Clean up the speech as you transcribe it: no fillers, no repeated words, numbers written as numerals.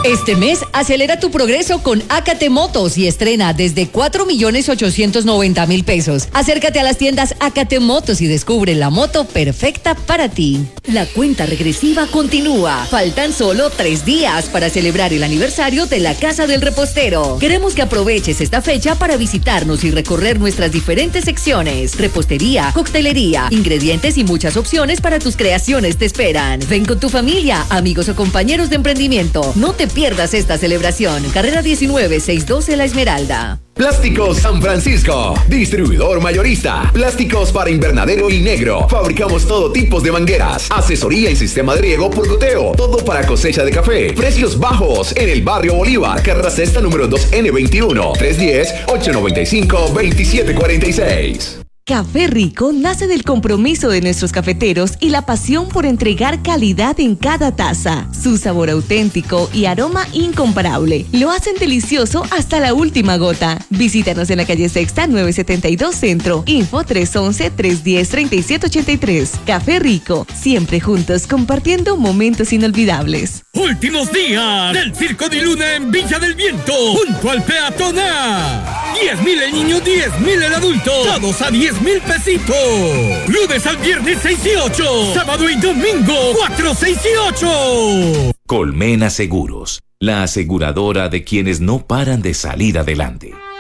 Este mes, acelera tu progreso con Acate Motos y estrena desde 4.890.000 pesos. Acércate a las tiendas Acate Motos y descubre la moto perfecta para ti. La cuenta regresiva continúa. Faltan solo 3 días para celebrar el aniversario de la Casa del Repostero. Queremos que aproveches esta fecha para visitarnos y recorrer nuestras diferentes secciones. Repostería, coctelería, ingredientes y muchas opciones para tus creaciones te esperan. Ven con tu familia, amigos o compañeros de emprendimiento. No te pierdas esta celebración. Carrera 19, 612 La Esmeralda. Plásticos San Francisco, distribuidor mayorista, plásticos para invernadero y negro. Fabricamos todo tipo de mangueras, asesoría en sistema de riego por goteo, todo para cosecha de café. Precios bajos en el barrio Bolívar, carrera sexta número 2N21, 310-895-2746. Café Rico nace del compromiso de nuestros cafeteros y la pasión por entregar calidad en cada taza. Su sabor auténtico y aroma incomparable lo hacen delicioso hasta la última gota. Visítanos en la calle Sexta 972 Centro. Info 311-310-3783. Café Rico, siempre juntos compartiendo momentos inolvidables. Últimos días del Circo de Luna en Villa del Viento, junto al peatonal. 10.000 el niño, 10.000 el adulto, todos a 10.000 pesitos. Lunes al viernes 6 y 8, sábado y domingo 4, 6 y 8. Colmena Seguros, la aseguradora de quienes no paran de salir adelante.